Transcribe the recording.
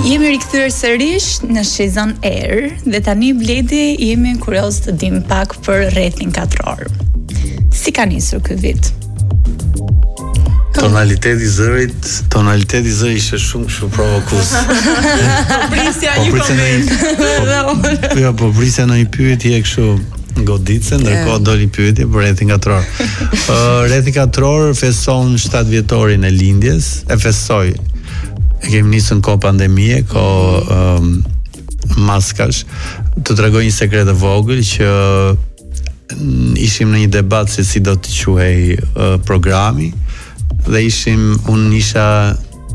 Jemi rikthyer sërish në Shizon Air dhe tani Bledi jemi kurioz të dim pak për rrethin katror. Si ka nisur ky vit? Tonaliteti i zërit ishte shumë kështu provokues. Prisja një koment. Po prisja në një pyetje kështu goditse, ndërkohë doli pyetje për rrethin katror. Rrethi katror feston 7 vjetorin e lindjes, e festoi. E kemi nisën ko pandemie, ko maskash. Të tregoj një sekret e vogël që ishim në një debat se si do të quhej programi dhe unë isha